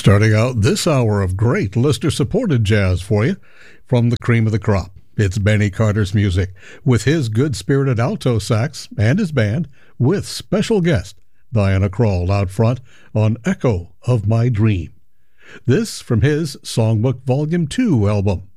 Starting out this hour of great listener-supported jazz for you from the cream of the crop. It's Benny Carter's music with his good-spirited alto sax and his band with special guest Diana Krall out front on Echo of My Dream. This from his Songbook Volume 2 album.